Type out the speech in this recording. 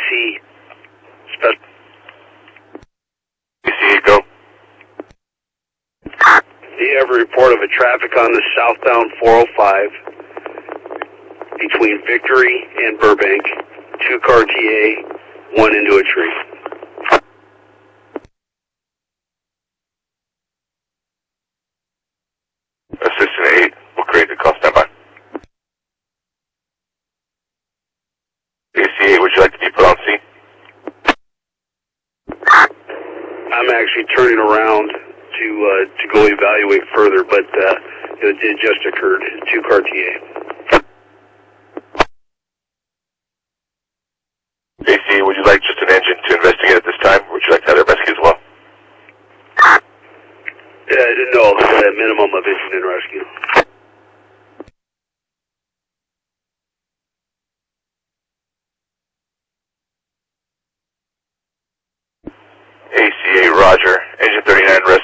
Special. ACA, go. Do you have a report of a traffic on the southbound 405 between Victory and Burbank? 2-car TA, one into a tree. Assistant 8 will create the call. Stand by. ACA, would you like to be put on C? I'm actually turning around to go evaluate further, but it just occurred. 2-car TA. ACA, would you like just an engine to investigate at this time? Or would you like to have their rescue as well? No, a minimum of engine and rescue. ACA, roger. Engine 39, rescue.